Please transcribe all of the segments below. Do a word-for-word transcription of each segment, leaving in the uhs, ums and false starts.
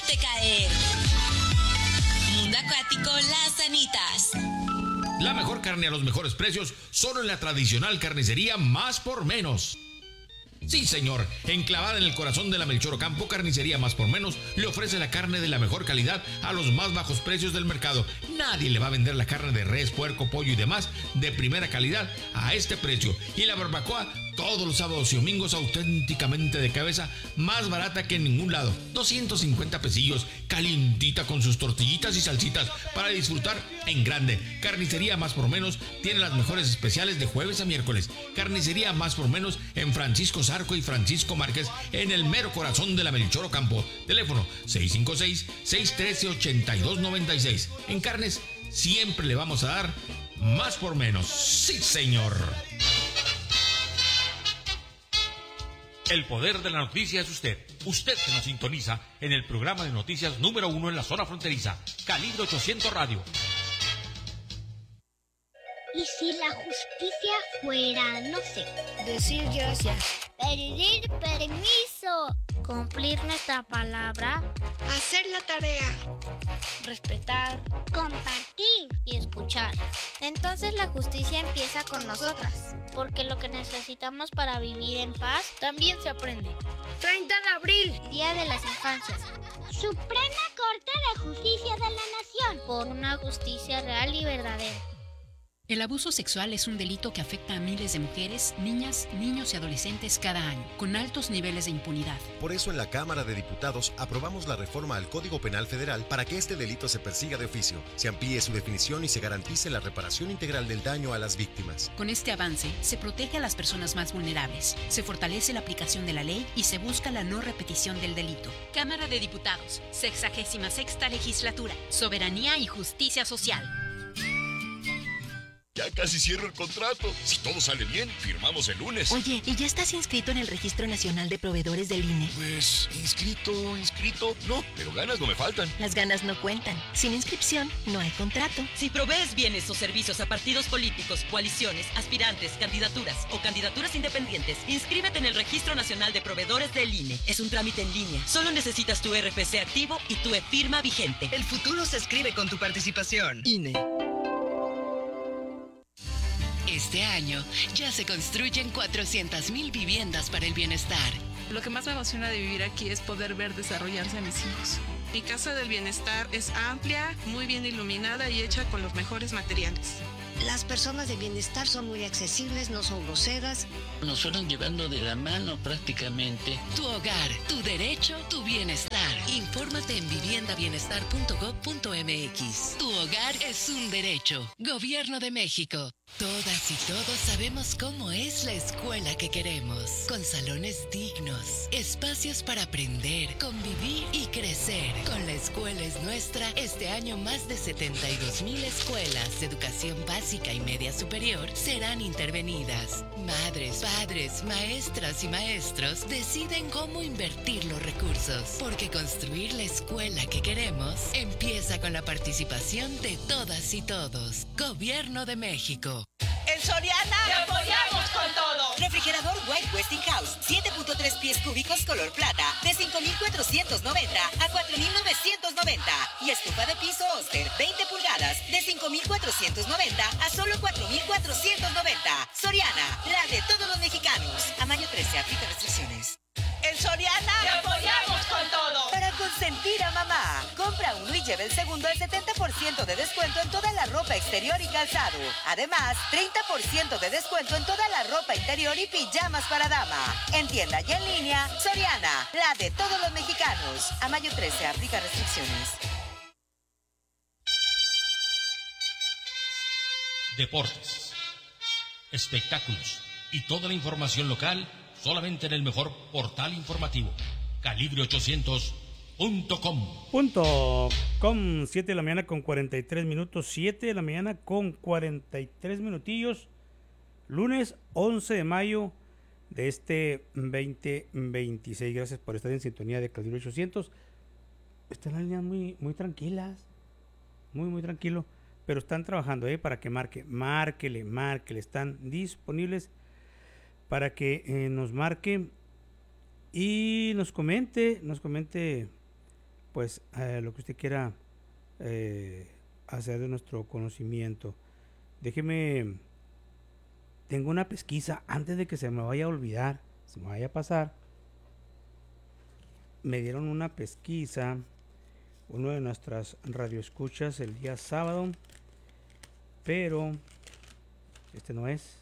dejarte caer. Mundo Acuático Las Anitas. La mejor carne a los mejores precios, solo en la tradicional carnicería Más por Menos. Sí, señor, enclavada en el corazón de la Melchor Ocampo, Carnicería Más por Menos le ofrece la carne de la mejor calidad a los más bajos precios del mercado. Nadie le va a vender la carne de res, puerco, pollo y demás de primera calidad a este precio. Y la barbacoa todos los sábados y domingos auténticamente de cabeza, más barata que en ningún lado. doscientos cincuenta pesillos, calientita con sus tortillitas y salsitas para disfrutar en grande. Carnicería Más por Menos tiene las mejores especiales de jueves a miércoles. Carnicería Más por Menos en Francisco Zarco y Francisco Márquez, en el mero corazón de la Melchor Ocampo. Teléfono seis cinco seis, seis uno tres, ocho dos nueve seis. En carnes siempre le vamos a dar más por menos. Sí, señor. El poder de la noticia es usted. Usted que nos sintoniza en el programa de noticias número uno en la zona fronteriza, Calibre ochocientos Radio. ¿Y si la justicia fuera, no sé, decir gracias, pedir permiso, cumplir nuestra palabra, hacer la tarea, respetar, compartir y escuchar? Entonces la justicia empieza con nosotras, porque lo que necesitamos para vivir en paz también se aprende. treinta de abril, Día de las Infancias. Suprema Corte de Justicia de la Nación. Por una justicia real y verdadera. El abuso sexual es un delito que afecta a miles de mujeres, niñas, niños y adolescentes cada año, con altos niveles de impunidad. Por eso en la Cámara de Diputados aprobamos la reforma al Código Penal Federal para que este delito se persiga de oficio, se amplíe su definición y se garantice la reparación integral del daño a las víctimas. Con este avance, se protege a las personas más vulnerables, se fortalece la aplicación de la ley y se busca la no repetición del delito. Cámara de Diputados, sexagésima sexta legislatura, soberanía y justicia social. Ya casi cierro el contrato. Si todo sale bien, firmamos el lunes. Oye, ¿y ya estás inscrito en el Registro Nacional de Proveedores del I N E? Pues, inscrito, inscrito, no, pero ganas no me faltan. Las ganas no cuentan. Sin inscripción, no hay contrato. Si provees bienes o servicios a partidos políticos, coaliciones, aspirantes, candidaturas o candidaturas independientes, inscríbete en el Registro Nacional de Proveedores del I N E. Es un trámite en línea. Solo necesitas tu R F C activo y tu e-firma vigente. El futuro se escribe con tu participación. I N E. Este año ya se construyen cuatrocientas mil viviendas para el bienestar. Lo que más me emociona de vivir aquí es poder ver desarrollarse a mis hijos. Mi Casa del Bienestar es amplia, muy bien iluminada y hecha con los mejores materiales. Las personas de bienestar son muy accesibles, no son groseras. Nos fueron llevando de la mano prácticamente. Tu hogar, tu derecho, tu bienestar. Infórmate en vivienda bienestar punto gob punto eme equis. Tu hogar es un derecho. Gobierno de México. Todas y todos sabemos cómo es la escuela que queremos, con salones dignos, espacios para aprender, convivir y crecer. Con La Escuela es Nuestra, este año más de setenta y dos mil escuelas de educación básica y media superior serán intervenidas. Madres, padres, maestras y maestros deciden cómo invertir los recursos, porque construir la escuela que queremos empieza con la participación de todas y todos. Gobierno de México. En Soriana ¡te apoyamos con todo! Refrigerador White Westinghouse, siete punto tres pies cúbicos color plata, de cinco mil cuatrocientos noventa a cuatro mil novecientos noventa. Y estufa de piso Oster, veinte pulgadas, de cinco mil cuatrocientos noventa a solo cuatro mil cuatrocientos noventa. Soriana, la de todos los mexicanos. A mayo trece, aplica restricciones. En Soriana ¡te apoyamos con todo! Para consentir a mamá, compra uno y lleve el segundo al setenta por ciento de descuento en toda la ropa exterior y calzado. Además, treinta por ciento de descuento en toda la ropa interior y pijamas para dama. En tienda y en línea, Soriana, la de todos los mexicanos. A mayo trece, aplica restricciones. Deportes, espectáculos y toda la información local solamente en el mejor portal informativo, calibre ochocientos punto com. Punto com, siete de la mañana con cuarenta y tres minutos, siete de la mañana con cuarenta y tres minutillos, lunes once de mayo de este veinte veintiséis. Gracias por estar en sintonía de Calibre ochocientos. Están las líneas muy, muy tranquilas, muy, muy tranquilo, pero están trabajando ¿eh? para que marque, márquele, márquele, están disponibles para que eh, nos marque y nos comente, nos comente pues eh, lo que usted quiera eh, hacer de nuestro conocimiento. Déjeme, tengo una pesquisa antes de que se me vaya a olvidar, se me vaya a pasar. Me dieron una pesquisa, uno de nuestras radioescuchas el día sábado, pero este no es.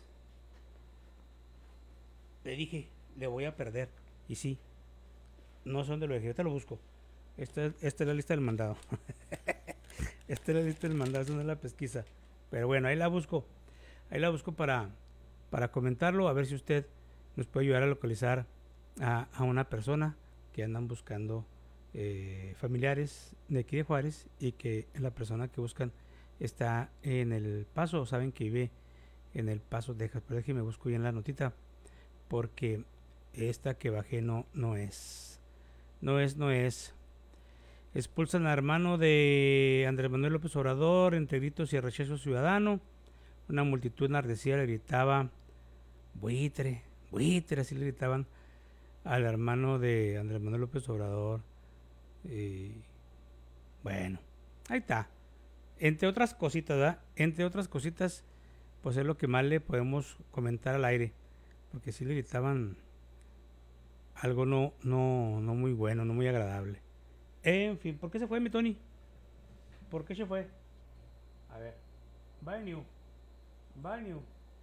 Le dije, le voy a perder, y sí, no sé dónde lo dejé, ahorita lo busco. Esta, esta es la lista del mandado. Esta es la lista del mandado, esta no es la pesquisa. Pero bueno, ahí la busco. Ahí la busco para, para comentarlo, a ver si usted nos puede ayudar a localizar a, a una persona que andan buscando eh, familiares de aquí de Juárez, y que la persona que buscan está en El Paso, saben que vive en El Paso, Texas. Pero déjeme busco bien la notita, porque esta que bajé no, no es. No es, no es. Expulsan al hermano de Andrés Manuel López Obrador entre gritos y rechazo ciudadano. Una multitud enardecida le gritaba buitre, buitre, así le gritaban al hermano de Andrés Manuel López Obrador. Y bueno, ahí está. Entre otras cositas, ¿verdad? Entre otras cositas, pues es lo que más le podemos comentar al aire, porque sí le gritaban algo no, no, no muy bueno, no muy agradable. En fin, ¿por qué se fue mi Tony? ¿Por qué se fue? A ver. Bye, New. Bye, New.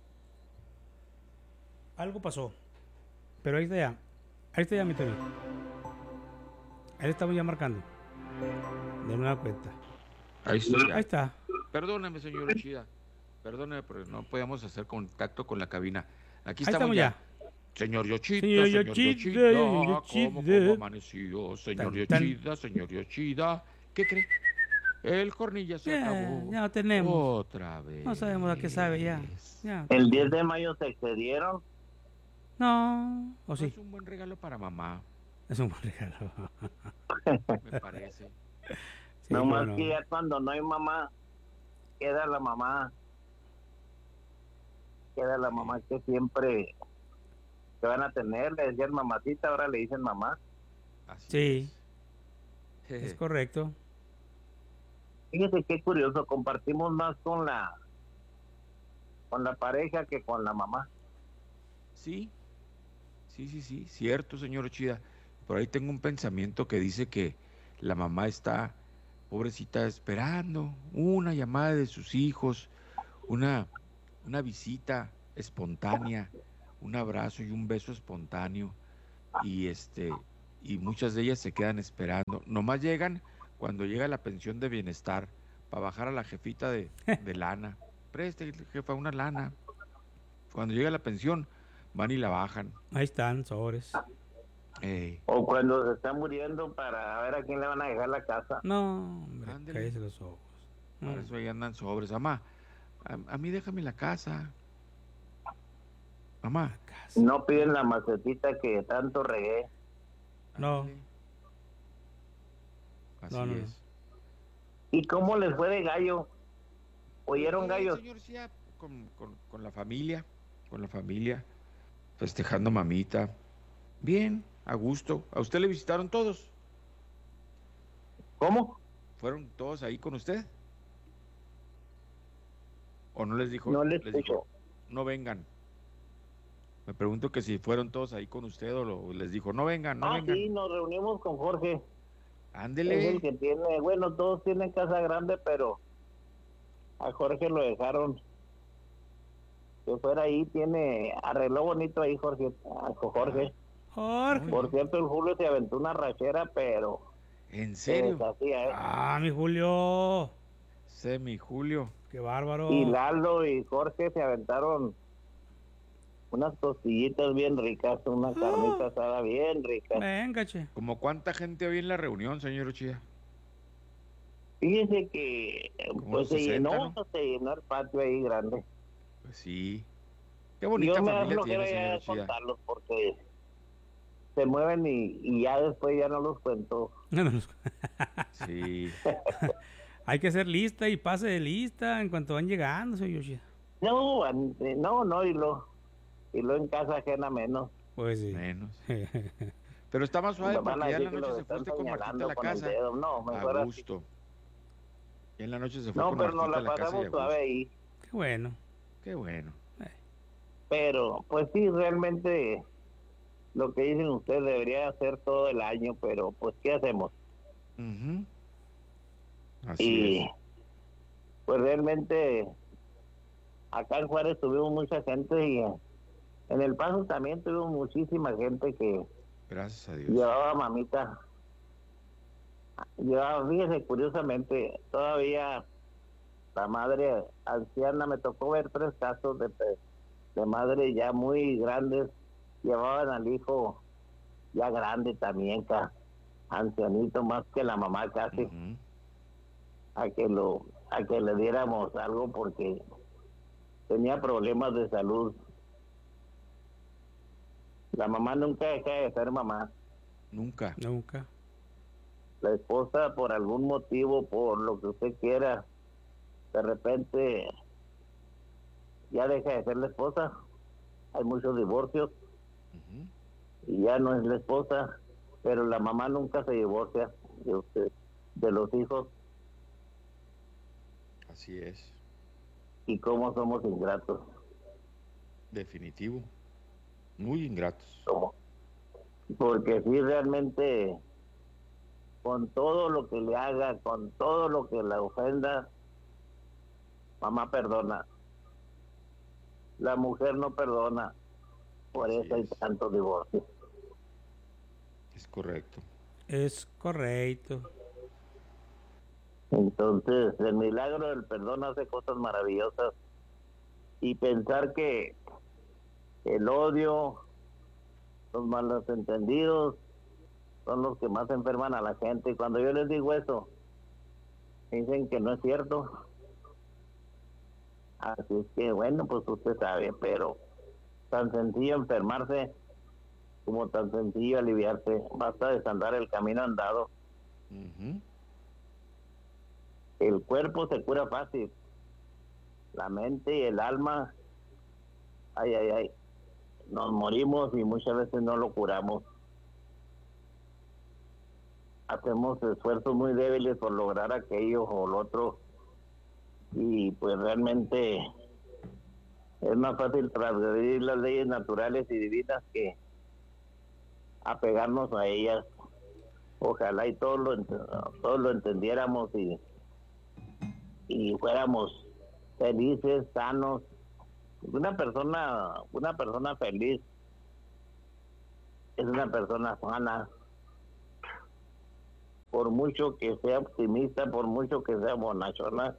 Algo pasó. Pero ahí está ya. Ahí está ya mi Tony. Ahí estamos ya marcando. De nueva cuenta. Ahí está. Ahí está. Perdóname, señor Yoshida. Perdóname, pero no podíamos hacer contacto con la cabina. Aquí Ahí estamos, estamos ya. ya. Señor Yoshida, Señor señor Yoshida, Yoshida, Yoshida. ¿cómo, cómo amaneció? Señor Tan, tan. Yoshida, señor Yoshida. ¿Qué cree? El cornilla se Ya, acabó. ya lo tenemos. Otra vez. No sabemos a qué sabe ya. ya. El diez de mayo se excedieron. No, o sí. Es un buen regalo para mamá, Es un buen regalo. me parece. Sí, no más cómo no. que ya cuando no hay mamá, queda la mamá. Queda la mamá que siempre que van a tener. Le decían mamacita, ahora le dicen mamá. Así Sí, es. es correcto. Fíjese qué curioso, compartimos más con la con la pareja que con la mamá. Sí, sí, sí, sí, cierto, señor Yoshida. Por ahí tengo un pensamiento que dice que la mamá está, pobrecita, esperando una llamada de sus hijos, una, una visita espontánea, un abrazo y un beso espontáneo, y este, y muchas de ellas se quedan esperando. Nomás llegan cuando llega la pensión de bienestar para bajar a la jefita de, de lana. Preste, jefa, una lana. Cuando llega la pensión, van y la bajan. Ahí están, sobres. Ey. O cuando se está muriendo para ver a quién le van a dejar la casa. No, hombre, Ándele. cállese los ojos. Por No. eso ahí andan sobres. Mamá, a, a mí déjame la casa. Mamá. No piden la macetita que tanto regué. No. Ándale. Así No, no, no. es. ¿Y cómo les fue de gallo? ¿Oyeron Sí, gallos? señor, sí, ah, con, con, con la familia, con la familia, festejando mamita. Bien, a gusto. ¿A usted le visitaron todos? ¿Cómo? ¿Fueron todos ahí con usted? ¿O no les dijo? No les dijo, escucho. no vengan. Me pregunto que si fueron todos ahí con usted o lo- les dijo, no vengan, no Ah, vengan. sí, nos reunimos con Jorge. Ándele. Es el que tiene, bueno, todos tienen casa grande, pero a Jorge lo dejaron que fuera ahí, tiene, arregló bonito ahí Jorge, a Jorge. Jorge. Por cierto, el Julio se aventó una rachera, pero ¿En se serio? deshacía, ¿eh? Ah, mi Julio. Semi Julio. Qué bárbaro. Y Lalo y Jorge se aventaron unas costillitas bien ricas, una carnita asada bien rica. Venga, che. ¿Como cuánta gente había en la reunión, señor Ochida? Fíjese que Como pues se sesenta, llenó, ¿no? se llenó el patio ahí grande. Pues sí. Qué bonita Yo me da familia flojera tiene, ya señor Ochida. contarlos porque se mueven y, y ya después ya no los cuento. No, no, no. Sí. Hay que hacer lista y pase de lista en cuanto van llegando, soy Yoshi. No, an- no, no, y lo, y lo en casa ajena menos. Pues sí. Menos. Pero está más suave Me van porque a ya en decir la que noche lo se fue están usted con Martita a señalando la con el casa. dedo. No, mejor A así. gusto. Y en la noche se fue No, con pero nos Martita a la la casa y a pasamos gusto. suave ahí. Qué bueno. Qué bueno. Pero, pues sí, realmente lo que dicen ustedes debería hacer todo el año, pero pues ¿qué hacemos? Ujú. Así Y es. pues realmente acá en Juárez tuvimos mucha gente y en El Paso también tuvimos muchísima gente que Gracias a Dios. llevaba a mamita. Llevaba, fíjese, curiosamente, todavía la madre anciana, me tocó ver tres casos de, de madres ya muy grandes, llevaban al hijo ya grande también, ca, ancianito, más que la mamá casi, uh-huh. a que lo a que le diéramos algo porque tenía problemas de salud. La mamá nunca deja de ser mamá. Nunca. Nunca. La esposa, por algún motivo, por lo que usted quiera, de repente ya deja de ser la esposa. Hay muchos divorcios uh-huh. y ya no es la esposa, pero la mamá nunca se divorcia de usted, de los hijos. Así es. Y cómo somos ingratos. Definitivo. Muy ingratos. ¿Cómo? Porque sí, realmente, con todo lo que le haga, con todo lo que la ofenda, mamá perdona. La mujer no perdona. Por Así eso hay es. tantos divorcios. Es correcto. Es correcto. Entonces, el milagro del perdón hace cosas maravillosas. Y pensar que el odio, los malos entendidos, son los que más enferman a la gente. Y cuando yo les digo eso, dicen que no es cierto. Así es que, bueno, pues usted sabe, pero tan sencillo enfermarse como tan sencillo aliviarse. Basta desandar el camino andado. Uh-huh. El cuerpo se cura fácil. La mente y el alma, ay, ay, ay, nos morimos y muchas veces no lo curamos. Hacemos esfuerzos muy débiles por lograr aquello o lo otro y pues realmente es más fácil transgredir las leyes naturales y divinas que apegarnos a ellas. Ojalá y todos lo, todos lo entendiéramos y, y fuéramos felices, sanos. Una persona, una persona feliz es una persona sana. Por mucho que sea optimista, por mucho que sea bonachona,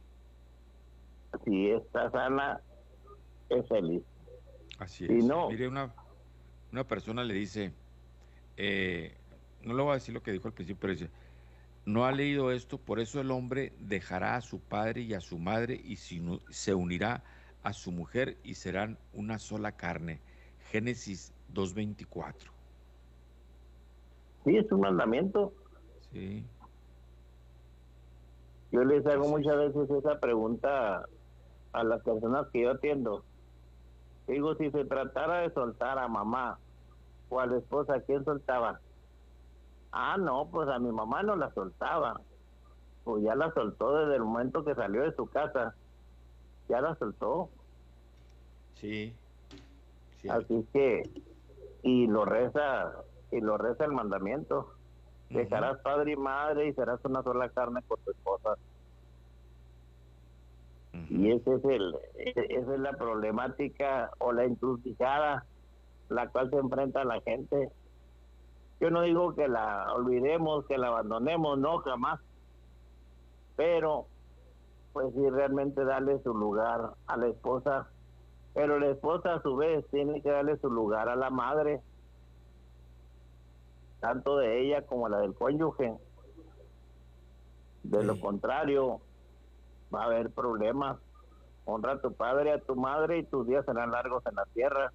si está sana, es feliz. Así si es. No, Mire, una, una persona le dice, eh, no le voy a decir lo que dijo al principio, pero dice, no ha leído esto, por eso el hombre dejará a su padre y a su madre y se unirá a su mujer y serán una sola carne. Génesis dos veinticuatro. Sí, es un mandamiento. Sí. Yo les hago muchas veces esa pregunta a las personas que yo atiendo. Digo, si se tratara de soltar a mamá o a la esposa, ¿a quién soltaba? Ah, no, pues a mi mamá no la soltaba. Pues ya la soltó desde el momento que salió de su casa. Ya la soltó. Sí. Cierto. Así que, y lo reza, y lo reza el mandamiento. Uh-huh. Dejarás padre y madre y serás una sola carne con tu esposa. Uh-huh. Y ese es el, esa es la problemática o la encrucijada la cual se enfrenta la gente. Yo no digo que la olvidemos, que la abandonemos, no, jamás. Pero, pues sí, realmente darle su lugar a la esposa. Pero la esposa, a su vez, tiene que darle su lugar a la madre. Tanto de ella como la del cónyuge. De sí. Lo contrario, va a haber problemas. Honra a tu padre, a tu madre, y tus días serán largos en la tierra.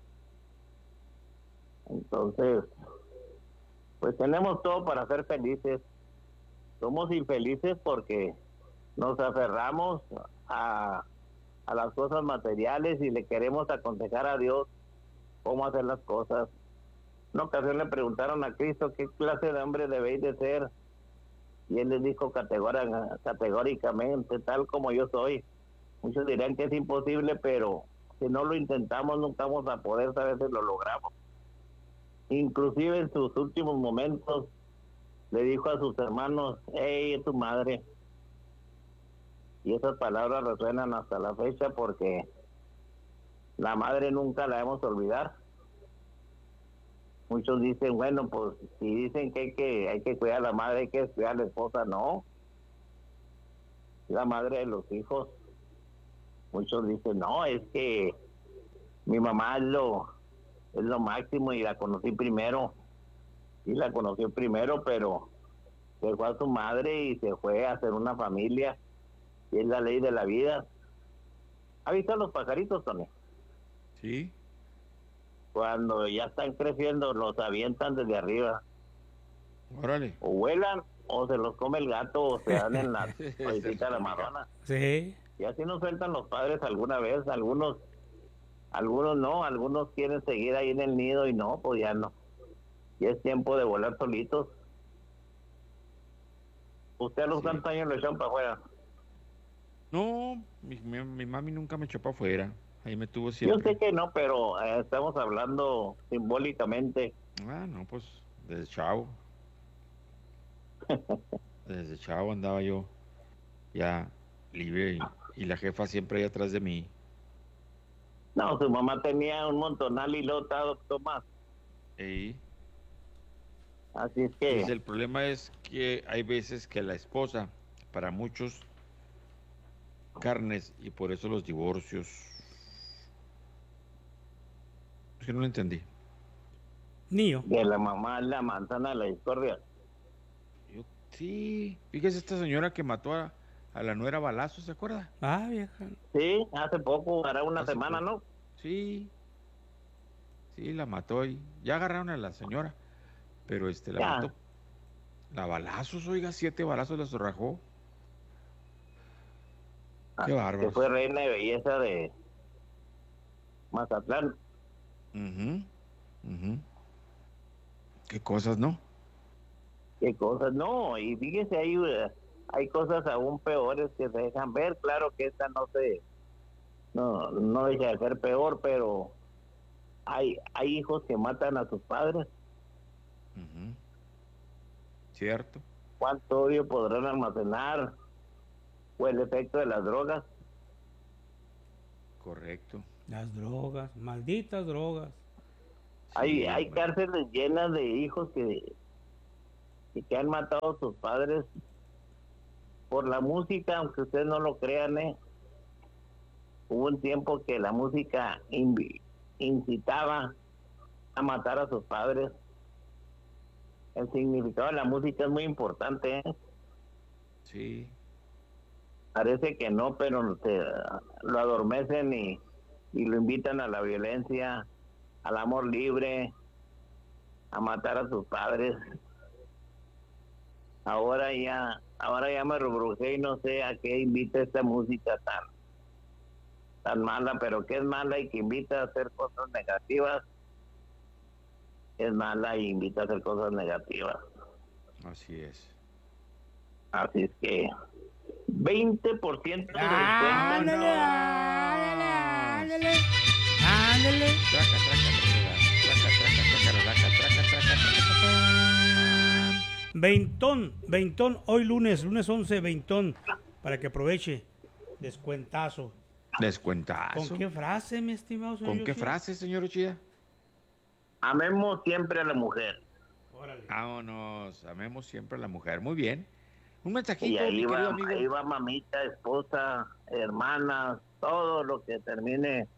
Entonces, pues tenemos todo para ser felices. Somos infelices porque nos aferramos a, a las cosas materiales y le queremos aconsejar a Dios cómo hacer las cosas. Una ocasión le preguntaron a Cristo qué clase de hombre debéis de ser. Y él les dijo categórica, categóricamente, tal como yo soy. Muchos dirán que es imposible, pero si no lo intentamos nunca vamos a poder saber si lo logramos. Inclusive en sus últimos momentos le dijo a sus hermanos, hey, es tu madre. Y esas palabras resuenan hasta la fecha porque la madre nunca la debemos olvidar. Muchos dicen, bueno, pues si dicen que hay que, hay que cuidar a la madre, hay que cuidar a la esposa, no. La madre de los hijos. Muchos dicen, no, es que mi mamá es lo, es lo máximo y la conocí primero. Sí, la conoció primero, pero dejó a su madre y se fue a hacer una familia. Y es la ley de la vida. ¿Ha visto a los pajaritos, Tony? Sí. Cuando ya están creciendo, los avientan desde arriba. Órale. O vuelan, o se los come el gato, o se dan en la visita de la Madonna. Sí. Y así nos sueltan los padres alguna vez. Algunos, algunos no, algunos quieren seguir ahí en el nido y no, pues ya no. Y es tiempo de volar solitos. ¿Usted a los Sí. cuántos años lo echan para afuera? No, mi, mi, mi mami nunca me echó para afuera. Ahí me tuvo Yo siempre. sé que no, pero eh, estamos hablando simbólicamente. Ah, no, pues desde chavo. Desde chavo andaba yo ya libre y, y la jefa siempre ahí atrás de mí. No, su mamá tenía un montonal y luego está adoptó más. Ey. Así es que... Pues el problema es que hay veces que la esposa, para muchos, carnes y por eso los divorcios. Es que no lo entendí. Niño. De la mamá, la manzana de la discordia. Yo, sí, fíjese esta señora que mató a, a la nuera balazo, ¿se acuerda? Ah, vieja. Sí, hace poco, hará una Hace semana, poco. ¿no? Sí, sí, la mató y ya agarraron a la señora, pero este la Ya. mató. La balazos, oiga, siete balazos la zorrajó. Qué Que bárbaro. fue reina de belleza de Mazatlán. Ujú, ujú. Qué cosas, ¿no? Qué cosas, no, y fíjese, hay, eh, hay cosas aún peores que se dejan ver. Claro que esta no se, no, no deja de ser peor, pero hay, hay hijos que matan a sus padres. Ujú. Cierto. ¿Cuánto odio podrán almacenar? O el efecto de las drogas. Correcto. Las drogas, malditas drogas. hay hay cárceles llenas de hijos que, que, que han matado a sus padres por la música, aunque ustedes no lo crean, ¿eh? Hubo un tiempo que la música invi- incitaba a matar a sus padres. El significado de la música es muy importante, ¿eh? Sí. Parece que no, pero te, lo adormecen y, y lo invitan a la violencia, al amor libre, a matar a sus padres. Ahora ya, ahora ya me rebrujé y no sé a qué invita esta música tan, tan mala, pero que es mala y que invita a hacer cosas negativas. Es mala y invita a hacer cosas negativas. Así es. Así es que veinte por ciento de Ándale, descuento. ándale, ándale. Ándale. Traca, traca, traca, traca, traca, traca, traca, traca, traca, traca. Veintón, veintón, hoy lunes, lunes once, veintón, para que aproveche. Descuentazo. Descuentazo. ¿Con qué frase, mi estimado señor? ¿Con qué Yoshio? frase, señor Uchida? Amemos siempre a la mujer. Órale. Vámonos, amemos siempre a la mujer. Muy bien. Un mensajito, Y ahí mi va, querido amigo. ahí va mamita, esposa, hermana, todo lo que termine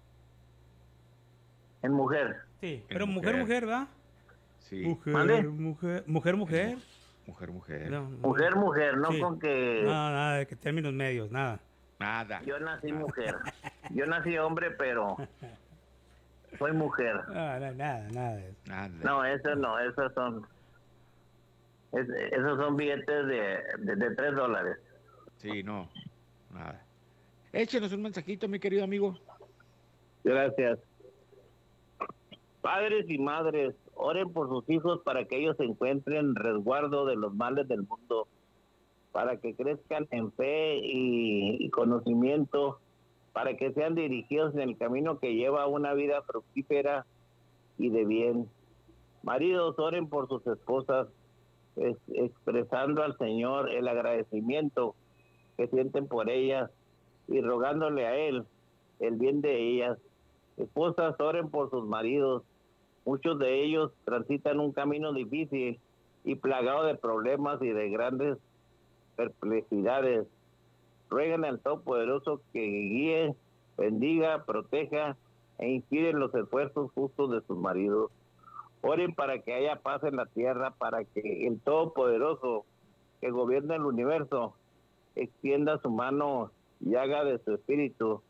en mujer. Sí, En pero mujer, mujer. mujer, ¿va? Sí. Mujer, ¿Mande? mujer, mujer, mujer. Mujer, mujer. No, Mujer, mujer, no sí. con que No, nada de que términos medios, nada. Nada. yo nací mujer. Yo nací hombre, pero soy mujer. No, no, nada, nada de eso. Nada. No, eso no, esos son es- esos son billetes de, de, de tres dólares. Sí, no. Nada. Échenos un mensajito, mi querido amigo. Gracias. Padres y madres, oren por sus hijos para que ellos se encuentren resguardo de los males del mundo, para que crezcan en fe y, y conocimiento, para que sean dirigidos en el camino que lleva a una vida fructífera y de bien. Maridos, oren por sus esposas, es, expresando al Señor el agradecimiento que sienten por ellas y rogándole a Él el bien de ellas. Esposas, oren por sus maridos. Muchos de ellos transitan un camino difícil y plagado de problemas y de grandes perplejidades. Rueguen al Todopoderoso que guíe, bendiga, proteja e inspire en los esfuerzos justos de sus maridos. Oren para que haya paz en la tierra, para que el Todopoderoso que gobierna el universo extienda su mano y haga de su espíritu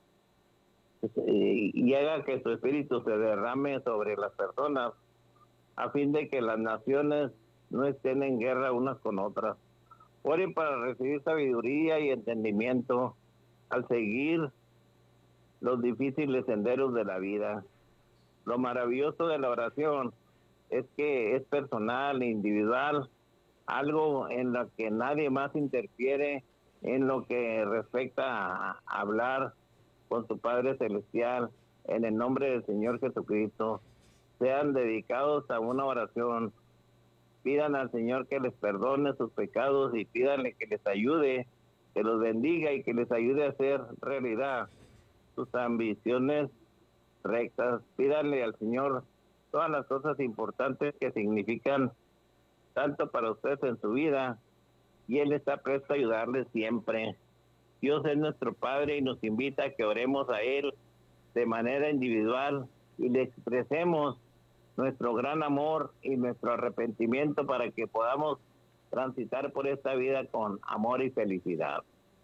y haga que su espíritu se derrame sobre las personas, a fin de que las naciones no estén en guerra unas con otras. Oren para recibir sabiduría y entendimiento al seguir los difíciles senderos de la vida. Lo maravilloso de la oración es que es personal, individual, algo en lo que nadie más interfiere en lo que respecta a hablar con su Padre Celestial, en el nombre del Señor Jesucristo. Sean dedicados a una oración, pidan al Señor que les perdone sus pecados y pídanle que les ayude, que los bendiga y que les ayude a hacer realidad sus ambiciones rectas. Pídanle al Señor todas las cosas importantes que significan tanto para ustedes en su vida, y Él está presto a ayudarles siempre. Dios es nuestro Padre y nos invita a que oremos a Él de manera individual y le expresemos nuestro gran amor y nuestro arrepentimiento para que podamos transitar por esta vida con amor y felicidad.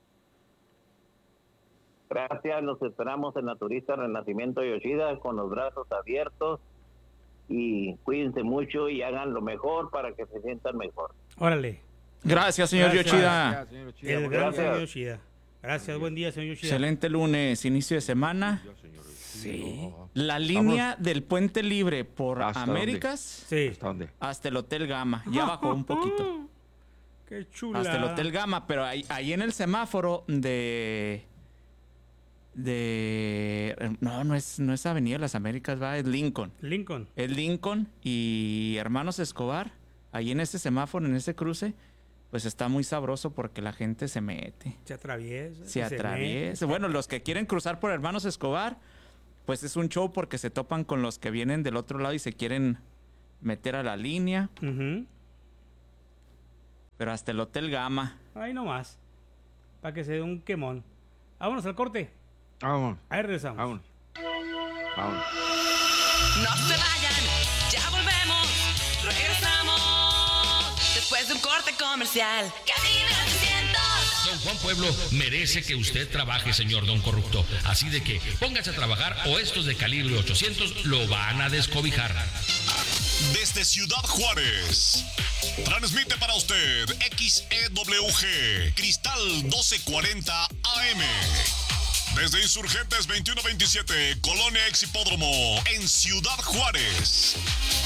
Gracias, los esperamos en la Turista Renacimiento Yoshida con los brazos abiertos, y cuídense mucho y hagan lo mejor para que se sientan mejor. Órale. Gracias, señor Gracias. Yoshida. Gracias, señor Yoshida. El gran señor Yoshida. Gracias, buen día, señor Yoshida. Excelente lunes, inicio de semana. Sí. La línea Vamos. del Puente Libre por Américas sí. ¿Hasta, dónde? hasta el Hotel Gama. Ya bajó un poquito. Qué chula. Hasta el Hotel Gama, pero ahí, ahí en el semáforo de... de no, no es, no es Avenida de las Américas, va, es Lincoln. Lincoln. Es Lincoln y Hermanos Escobar, ahí en ese semáforo, en ese cruce, pues está muy sabroso porque la gente se mete. Se atraviesa. Se atraviesa. Bueno, los que quieren cruzar por Hermanos Escobar, pues es un show porque se topan con los que vienen del otro lado y se quieren meter a la línea. Uh-huh. Pero hasta el Hotel Gama. Ahí nomás, para que se dé un quemón. Vámonos al corte. Vamos. Ahí regresamos. Vamos. Vamos. No se vayan, ya volvemos. Regresamos después de un corte comercial. Cadena ochocientos. Don Juan Pueblo merece que usted trabaje, señor Don Corrupto. Así de que póngase a trabajar o estos de calibre ochocientos lo van a descobijar. Desde Ciudad Juárez, transmite para usted X E W G Cristal doce cuarenta A M. Desde Insurgentes veintiuno veintisiete, Colonia Ex Hipódromo, en Ciudad Juárez.